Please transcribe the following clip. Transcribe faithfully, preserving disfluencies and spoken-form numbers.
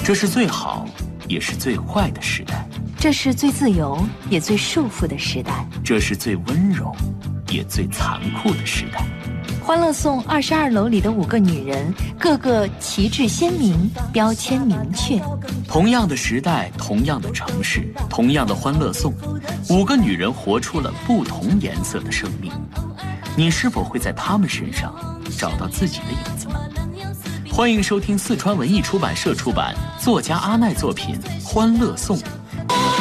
这是最好，也是最坏的时代。 这是最自由，也最束缚的时代。 这是最温柔，也最残酷的时代。 欢乐颂二十二楼里的五个女人，个个旗帜鲜明，标签明确。 同样的时代，同样的城市，同样的欢乐颂，五个女人活出了不同颜色的生命。你是否会在她们身上找到自己的影子呢？欢迎收听四川文艺出版社出版，作家阿奈作品《欢乐颂》。